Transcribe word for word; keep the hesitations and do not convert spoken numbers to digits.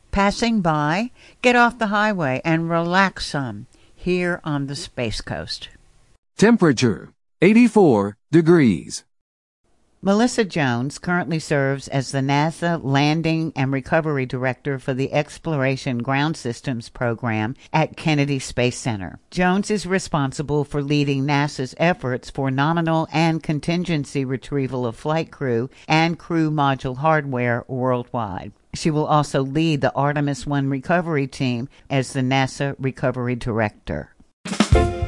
Passing by, get off the highway and relax some here on the Space Coast. Temperature, eighty-four degrees. Melissa Jones currently serves as the NASA Landing and Recovery Director for the Exploration Ground Systems Program at Kennedy Space Center. Jones is responsible for leading NASA's efforts for nominal and contingency retrieval of flight crew and crew module hardware worldwide. She will also lead the Artemis one recovery team as the NASA Recovery Director.